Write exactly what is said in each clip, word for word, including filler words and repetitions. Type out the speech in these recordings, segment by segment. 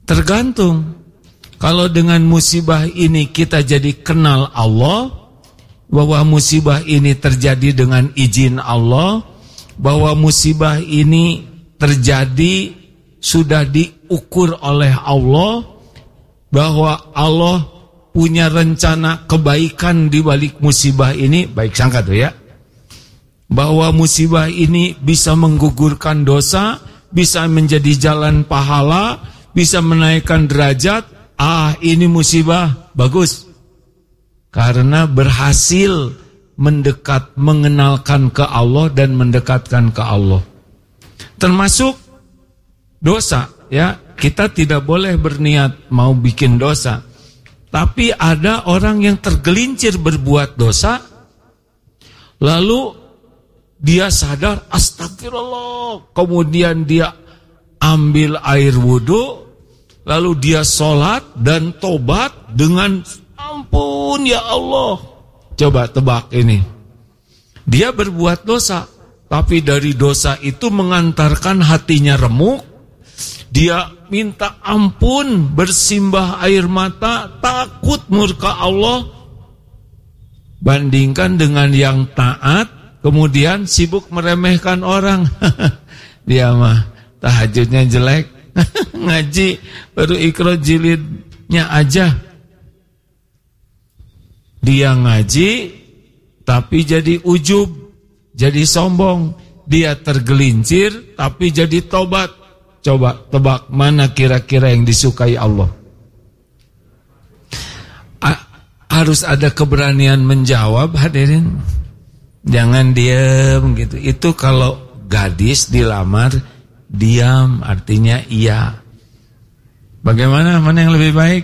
Tergantung. Kalau dengan musibah ini kita jadi kenal Allah, bahwa musibah ini terjadi dengan izin Allah, bahwa musibah ini terjadi sudah diukur oleh Allah, bahwa Allah punya rencana kebaikan di balik musibah ini, baik sangka tuh ya, bahwa musibah ini bisa menggugurkan dosa, bisa menjadi jalan pahala, bisa menaikkan derajat. Ah, ini musibah bagus, karena berhasil mendekat, mengenalkan ke Allah dan mendekatkan ke Allah. Termasuk dosa, ya. Kita tidak boleh berniat mau bikin dosa. Tapi ada orang yang tergelincir berbuat dosa, lalu dia sadar, astagfirullah, kemudian dia ambil air wudhu, lalu dia sholat dan tobat dengan ampun ya Allah. Coba tebak ini. Dia berbuat dosa, tapi dari dosa itu mengantarkan hatinya remuk. Dia minta ampun, bersimbah air mata, takut murka Allah. Bandingkan dengan yang taat, kemudian sibuk meremehkan orang. Dia mah tahajudnya jelek, ngaji baru Iqra jilidnya aja. Dia ngaji tapi jadi ujub, jadi sombong. Dia tergelincir tapi jadi tobat. Coba tebak mana kira-kira yang disukai Allah. A- Harus ada keberanian menjawab, hadirin. Jangan diam gitu. Itu kalau gadis dilamar, diam artinya iya. Bagaimana? Mana yang lebih baik?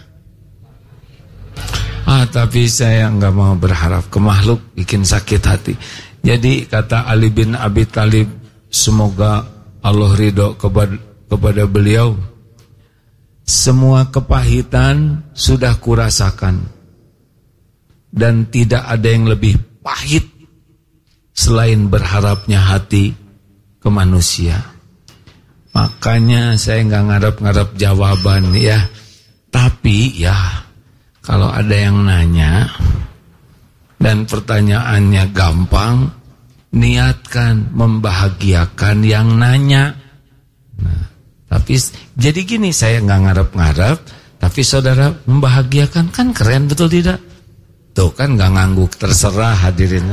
Ah, tapi saya nggak mau berharap ke makhluk, bikin sakit hati. Jadi kata Ali bin Abi Thalib, semoga Allah ridho kepada, kepada beliau, semua kepahitan sudah kurasakan, dan tidak ada yang lebih pahit selain berharapnya hati ke manusia. Makanya saya nggak ngarep-ngarep jawaban ya. Tapi ya, kalau ada yang nanya dan pertanyaannya gampang, niatkan membahagiakan yang nanya. Nah, tapi jadi gini, saya nggak ngarep-ngarep, tapi saudara membahagiakan, kan keren, betul tidak? Tuh kan nggak ngangguk, terserah hadirin.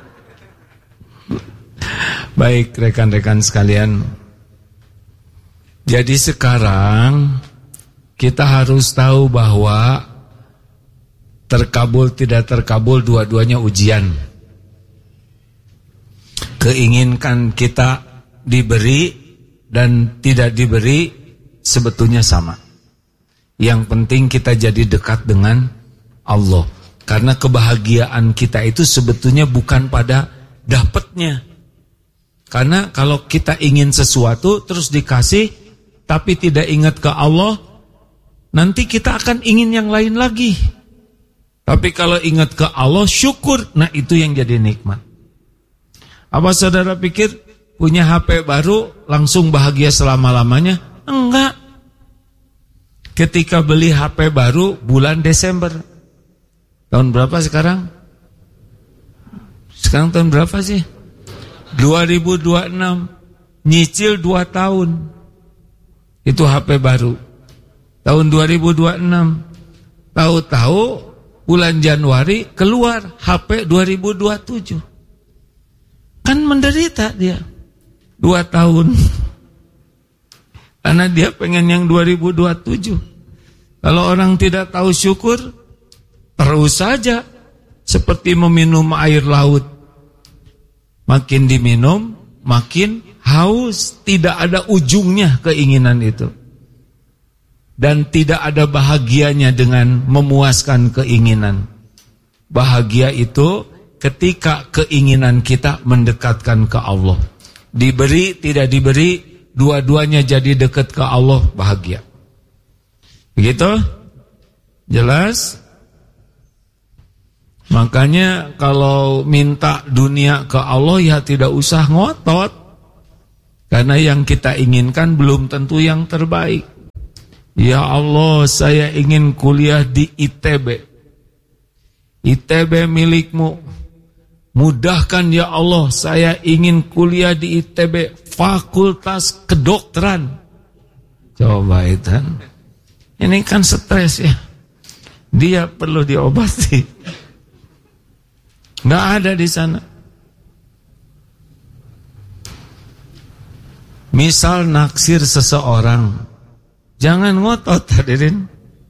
Baik rekan-rekan sekalian. Jadi sekarang kita harus tahu bahwa terkabul tidak terkabul dua-duanya ujian. Keinginkan kita diberi dan tidak diberi sebetulnya sama. Yang penting kita jadi dekat dengan Allah. Karena kebahagiaan kita itu sebetulnya bukan pada dapatnya. Karena kalau kita ingin sesuatu terus dikasih tapi tidak ingat ke Allah, nanti kita akan ingin yang lain lagi. Tapi kalau ingat ke Allah, syukur, nah itu yang jadi nikmat. Apa saudara pikir punya H P baru langsung bahagia selama-lamanya? Enggak. Ketika beli H P baru bulan Desember. Tahun berapa sekarang? Sekarang tahun berapa sih? dua ribu dua puluh enam. Nyicil dua tahun. Itu H P baru. Tahun dua ribu dua puluh enam. Tahu-tahu bulan Januari keluar H P dua ribu dua puluh tujuh. Kan menderita dia dua tahun. Karena dia pengen yang dua ribu dua puluh tujuh. Kalau orang tidak tahu syukur, terus saja seperti meminum air laut. Makin diminum, makin haus. Tidak ada ujungnya keinginan itu. Dan tidak ada bahagianya dengan memuaskan keinginan. Bahagia itu ketika keinginan kita mendekatkan ke Allah. Diberi, tidak diberi, dua-duanya jadi dekat ke Allah, bahagia. Begitu? Jelas? Makanya kalau minta dunia ke Allah ya tidak usah ngotot. Karena yang kita inginkan belum tentu yang terbaik. Ya Allah, saya ingin kuliah di I T B. I T B milikmu. Mudahkan ya Allah, saya ingin kuliah di I T B Fakultas Kedokteran. Coba itu. Ini kan stres ya. Dia perlu diobati. Nggak ada di sana. Misal naksir seseorang, jangan ngotot hadirin.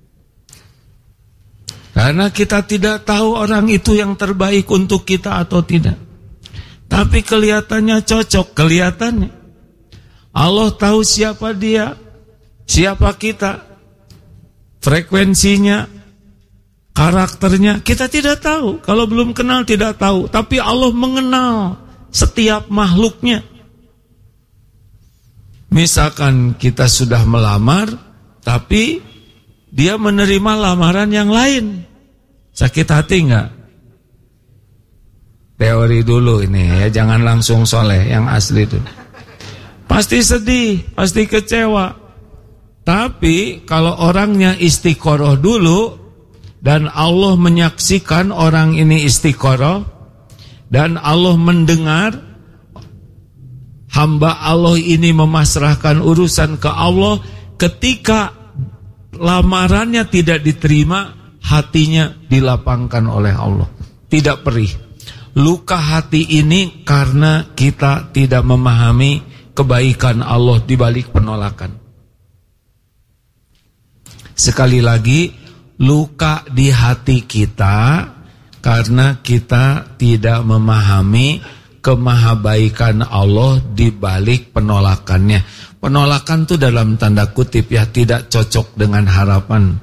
Karena kita tidak tahu orang itu yang terbaik untuk kita atau tidak. Tapi kelihatannya cocok, kelihatannya. Allah tahu siapa dia, siapa kita, frekuensinya, karakternya, kita tidak tahu. Kalau belum kenal tidak tahu. Tapi Allah mengenal setiap makhluknya. Misalkan kita sudah melamar, tapi dia menerima lamaran yang lain. Sakit hati enggak? Teori dulu ini ya, jangan langsung soleh, yang asli itu. Pasti sedih, pasti kecewa. Tapi kalau orangnya istiqoroh dulu, dan Allah menyaksikan orang ini istiqoroh, dan Allah mendengar hamba Allah ini memasrahkan urusan ke Allah, ketika lamarannya tidak diterima, hatinya dilapangkan oleh Allah, tidak perih. Luka hati ini karena kita tidak memahami kebaikan Allah di balik penolakan. Sekali lagi, luka di hati kita karena kita tidak memahami kemahabaikan Allah di balik penolakannya. Penolakan itu dalam tanda kutip ya, tidak cocok dengan harapan.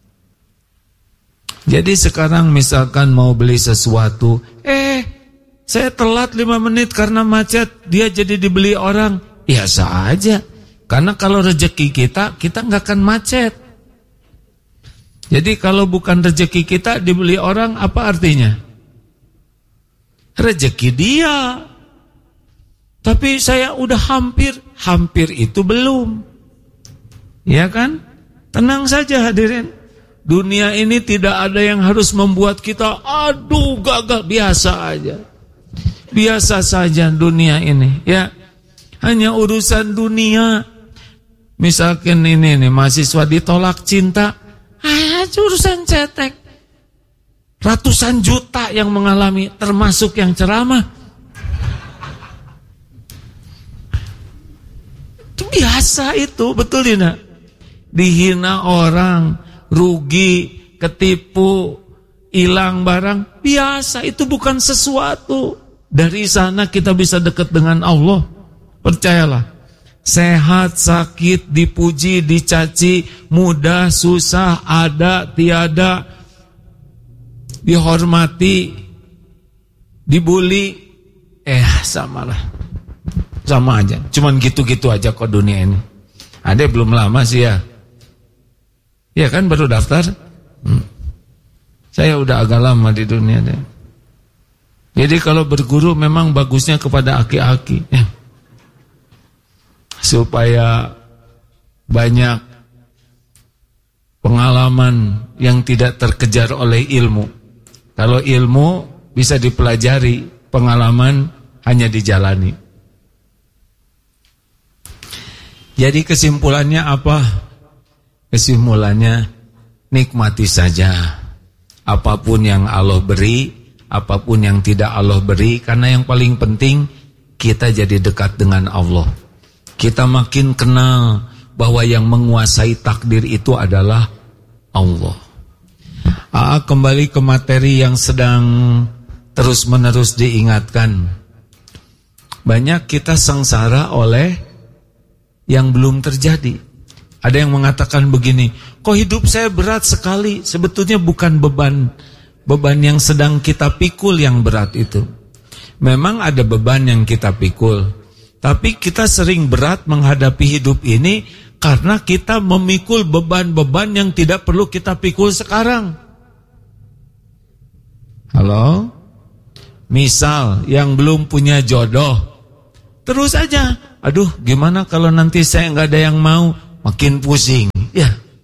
Jadi sekarang misalkan mau beli sesuatu, eh saya telat lima menit karena macet, dia jadi dibeli orang. Biasa aja. Karena kalau rezeki kita, kita nggak akan macet. Jadi kalau bukan rezeki kita dibeli orang, apa artinya? Rezeki dia. Tapi saya udah hampir, hampir itu belum. Ya kan? Tenang saja hadirin. Dunia ini tidak ada yang harus membuat kita aduh gagal, biasa aja. Biasa saja dunia ini, ya. Hanya urusan dunia. Misalkan ini nih, mahasiswa ditolak cinta, ah, urusan cetek. Ratusan juta yang mengalami, termasuk yang ceramah. Itu biasa itu, betul tidak? Dihina orang, rugi, ketipu, hilang barang, biasa. Itu bukan sesuatu. Dari sana kita bisa dekat dengan Allah. Percayalah. Sehat, sakit, dipuji, dicaci, mudah, susah, ada, tiada, dihormati, dibully, eh samalah, sama aja. Cuman gitu-gitu aja kok dunia ini. Ada belum lama sih ya, ya kan baru daftar. Hmm. Saya udah agak lama di dunia deh. Jadi kalau berguru memang bagusnya kepada aki-aki, ya. Supaya banyak pengalaman yang tidak terkejar oleh ilmu. Kalau ilmu bisa dipelajari, pengalaman hanya dijalani. Jadi kesimpulannya apa? Kesimpulannya nikmati saja apapun yang Allah beri, apapun yang tidak Allah beri, karena yang paling penting kita jadi dekat dengan Allah. Kita makin kenal bahwa yang menguasai takdir itu adalah Allah. Aa, kembali ke materi yang sedang terus-menerus diingatkan. Banyak kita sengsara oleh yang belum terjadi. Ada yang mengatakan begini, kok hidup saya berat sekali? Sebetulnya bukan beban beban yang sedang kita pikul yang berat itu. Memang ada beban yang kita pikul, tapi kita sering berat menghadapi hidup ini karena kita memikul beban-beban yang tidak perlu kita pikul sekarang. Halo? Misal yang belum punya jodoh, terus aja, aduh gimana kalau nanti saya nggak ada yang mau, makin pusing. Ya,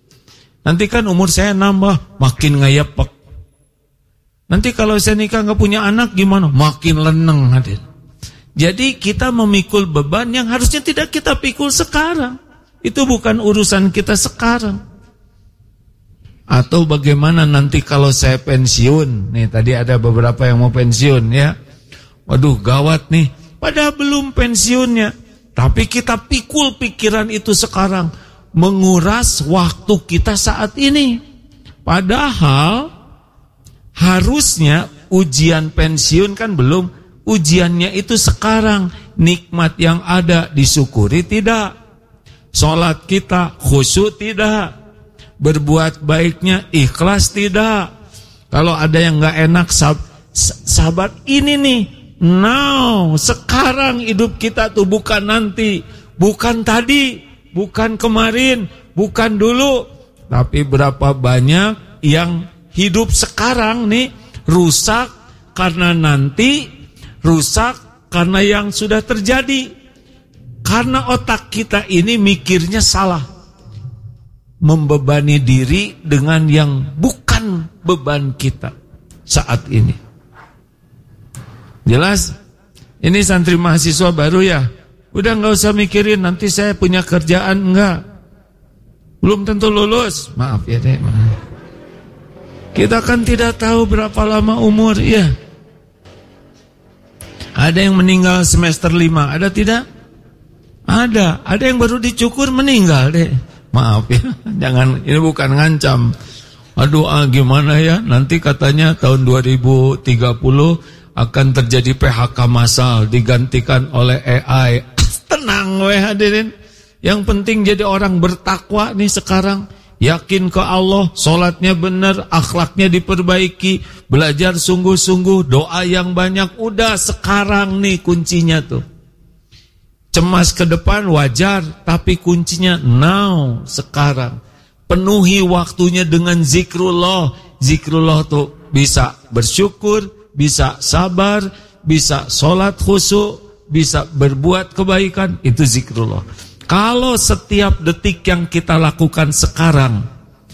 Nanti kan umur saya nambah, makin ngayepek. Nanti kalau saya nikah nggak punya anak gimana? Makin leneng hadir. Jadi kita memikul beban yang harusnya tidak kita pikul sekarang. Itu bukan urusan kita sekarang. Atau bagaimana nanti kalau saya pensiun? Nih tadi ada beberapa yang mau pensiun ya. Waduh gawat nih. Padahal belum pensiunnya. Tapi kita pikul pikiran itu sekarang, menguras waktu kita saat ini. Padahal harusnya ujian pensiun kan belum, ujiannya itu sekarang. Nikmat yang ada disyukuri tidak? Sholat kita khusyuk tidak? Berbuat baiknya ikhlas tidak? Kalau ada yang gak enak sab sahabat ini nih, now, sekarang hidup kita tuh bukan nanti, bukan tadi, bukan kemarin, bukan dulu. Tapi berapa banyak yang hidup sekarang nih rusak karena nanti, rusak karena yang sudah terjadi. Karena otak kita ini mikirnya salah, membebani diri dengan yang bukan beban kita saat ini. Jelas? Ini santri mahasiswa baru ya. Udah gak usah mikirin nanti saya punya kerjaan, enggak. Belum tentu lulus. Maaf ya deh. Maaf. Kita kan tidak tahu berapa lama umur ya. Ada yang meninggal semester lima, ada tidak? Ada. Ada yang baru dicukur meninggal deh. Maaf ya. Jangan, ini bukan ngancam. Aduh ah, gimana ya. Nanti katanya tahun dua ribu tiga puluh akan terjadi P H K massal digantikan oleh A I. Tenang weh hadirin. Yang penting jadi orang bertakwa nih sekarang. Yakin ke Allah, sholatnya benar, akhlaknya diperbaiki, belajar sungguh-sungguh, doa yang banyak. Udah sekarang nih kuncinya tuh. Cemas ke depan wajar, tapi kuncinya now, sekarang. Penuhi waktunya dengan zikrullah. Zikrullah tuh bisa bersyukur, bisa sabar, bisa sholat khusyuk, bisa berbuat kebaikan, itu zikrullah. Kalau setiap detik yang kita lakukan sekarang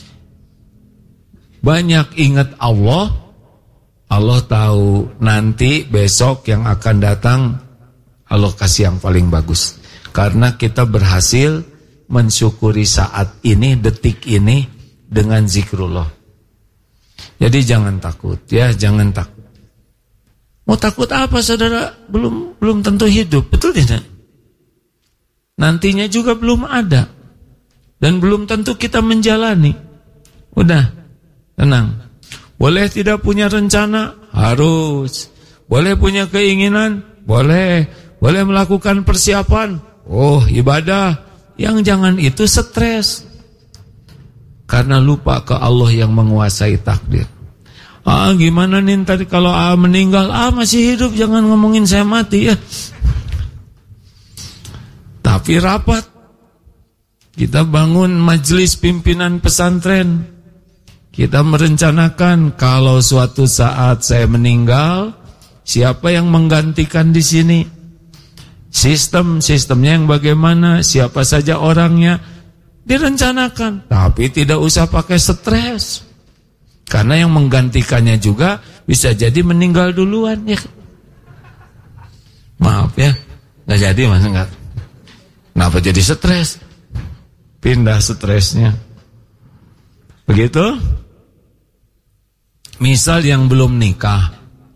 banyak ingat Allah, Allah tahu nanti besok yang akan datang Allah kasih yang paling bagus. Karena kita berhasil mensyukuri saat ini, detik ini dengan zikrullah. Jadi jangan takut ya, jangan takut. Mau takut apa saudara? Belum belum tentu hidup, betul tidak? Nantinya juga belum ada. Dan belum tentu kita menjalani. Udah, tenang. Boleh tidak punya rencana? Harus. Boleh punya keinginan? Boleh. Boleh melakukan persiapan? Oh, ibadah. Yang jangan itu stres. Karena lupa ke Allah yang menguasai takdir. Ah gimana nih tadi kalau A meninggal, A masih hidup, jangan ngomongin saya mati ya. Tapi rapat, kita bangun majelis pimpinan pesantren, kita merencanakan kalau suatu saat saya meninggal, siapa yang menggantikan di sini, sistem sistemnya yang bagaimana, siapa saja orangnya, direncanakan. Tapi tidak usah pakai stres. Karena yang menggantikannya juga bisa jadi meninggal duluan ya. Maaf ya, nggak jadi mas enggak. Kenapa jadi stres? Pindah stresnya. Begitu? Misal yang belum nikah,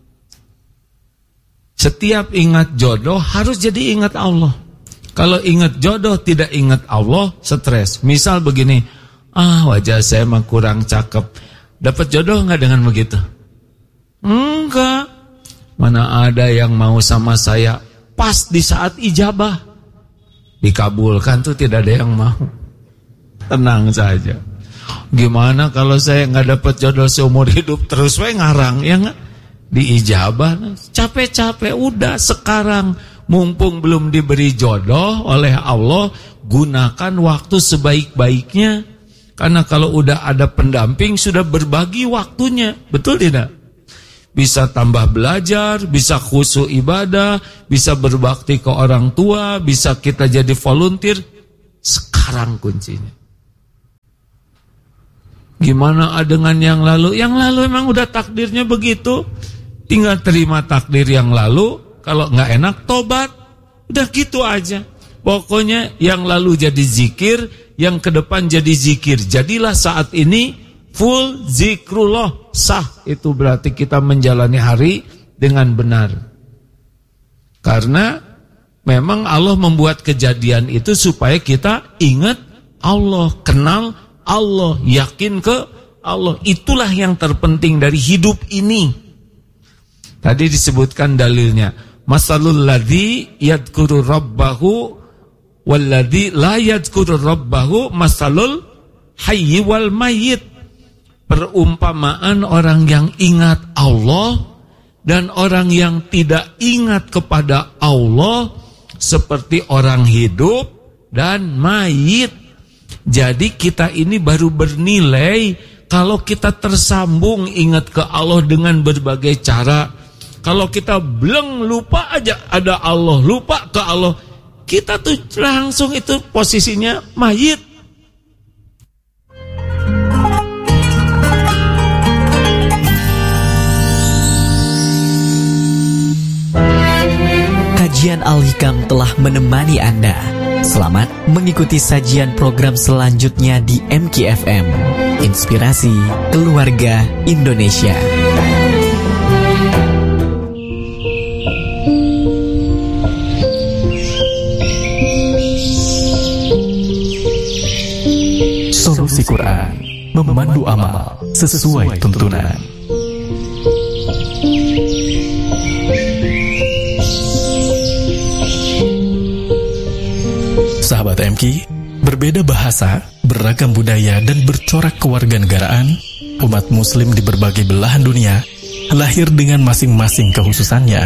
setiap ingat jodoh harus jadi ingat Allah. Kalau ingat jodoh tidak ingat Allah, stres. Misal begini, ah wajah saya mah kurang cakep. Dapat jodoh enggak dengan begitu? Enggak. Mana ada yang mau sama saya pas di saat ijabah. Dikabulkan tuh tidak ada yang mau. Tenang saja. Gimana kalau saya enggak dapat jodoh seumur hidup terus we ngarang ya enggak? Diijabah. Capek-capek udah sekarang mumpung belum diberi jodoh oleh Allah, gunakan waktu sebaik-baiknya. Karena kalau udah ada pendamping sudah berbagi waktunya, betul tidak? Bisa tambah belajar, bisa khusyuk ibadah, bisa berbakti ke orang tua, bisa kita jadi volunteer. Sekarang kuncinya. Gimana dengan yang lalu? Yang lalu emang udah takdirnya begitu. Tinggal terima takdir yang lalu. Kalau nggak enak, tobat. Udah gitu aja. Pokoknya yang lalu jadi zikir, yang ke depan jadi zikir. Jadilah saat ini full zikrullah. Sah, itu berarti kita menjalani hari dengan benar. Karena memang Allah membuat kejadian itu supaya kita ingat Allah, kenal Allah, yakin ke Allah. Itulah yang terpenting dari hidup ini. Tadi disebutkan dalilnya, masalul ladzi yadhkuru rabbahu wal ladzi la yadhkuru rabbahu masalul hayyi wal mayyit. Perumpamaan orang yang ingat Allah dan orang yang tidak ingat kepada Allah seperti orang hidup dan mayit. Jadi kita ini baru bernilai kalau kita tersambung ingat ke Allah dengan berbagai cara. Kalau kita bleng, lupa aja ada Allah, lupa ke Allah, kita tuh langsung itu posisinya mayit. Kajian Al-Hikam telah menemani Anda. Selamat mengikuti sajian program selanjutnya di M K F M, Inspirasi Keluarga Indonesia. Solusi Quran, memandu amal sesuai tuntunan. Sahabat M K, berbeda bahasa, beragam budaya, dan bercorak kewarganegaraan, umat muslim di berbagai belahan dunia lahir dengan masing-masing kekhususannya.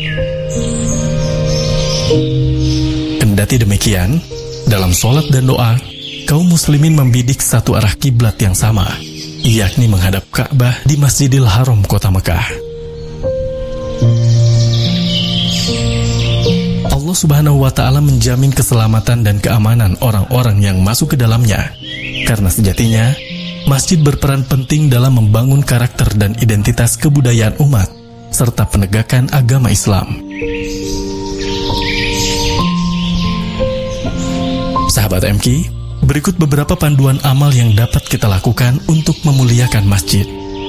Kendati demikian, dalam sholat dan doa, kaum muslimin membidik satu arah kiblat yang sama, yakni menghadap Ka'bah di Masjidil Haram kota Mekah. Allah Subhanahu wa Ta'ala menjamin keselamatan dan keamanan orang-orang yang masuk ke dalamnya, karena sejatinya masjid berperan penting dalam membangun karakter dan identitas kebudayaan umat serta penegakan agama Islam. Sahabat M K, berikut beberapa panduan amal yang dapat kita lakukan untuk memuliakan masjid.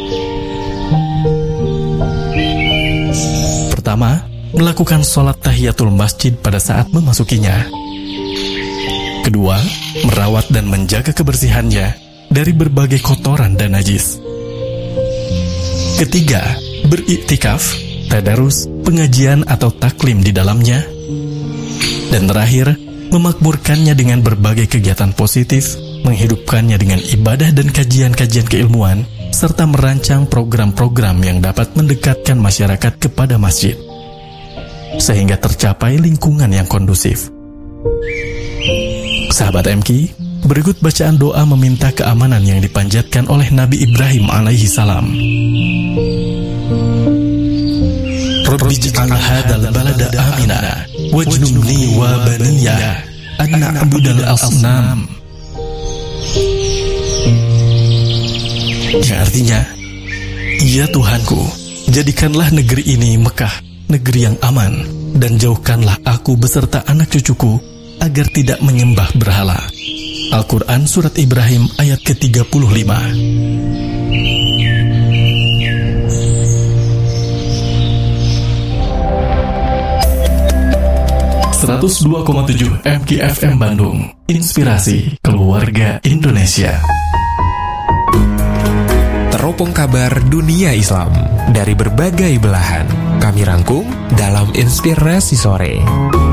Pertama, melakukan sholat tahiyatul masjid pada saat memasukinya. Kedua, merawat dan menjaga kebersihannya dari berbagai kotoran dan najis. Ketiga, beriktikaf, tadarus, pengajian atau taklim di dalamnya. Dan terakhir, memakmurkannya dengan berbagai kegiatan positif, menghidupkannya dengan ibadah dan kajian-kajian keilmuan, serta merancang program-program yang dapat mendekatkan masyarakat kepada masjid, sehingga tercapai lingkungan yang kondusif. Sahabat M K, berikut bacaan doa meminta keamanan yang dipanjatkan oleh Nabi Ibrahim alaihi salam. Rabbi ij'al hadzal balada amina wajnubni wa baniya an na'budal asnam. Yang artinya, ya Tuhanku, jadikanlah negeri ini Mekah, negeri yang aman, dan jauhkanlah aku beserta anak cucuku agar tidak menyembah berhala. Al-Quran Surat Ibrahim ayat ke tiga puluh lima. seratus dua koma tujuh M K F M Bandung, Inspirasi Keluarga Indonesia. Teropong kabar dunia Islam dari berbagai belahan kami rangkum dalam Inspirasi Sore.